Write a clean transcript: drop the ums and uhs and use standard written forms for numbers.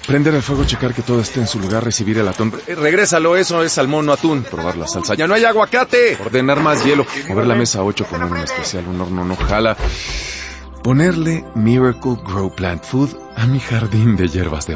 Prender el fuego, checar que todo esté en su lugar, recibir el atún. Regrésalo, eso es salmón, no atún. Probar la salsa. ¡Ya no hay aguacate! Ordenar más hielo. Mover la mesa a 8, poner un especial, un horno no jala. Ponerle Miracle Grow Plant Food a mi jardín de hierbas de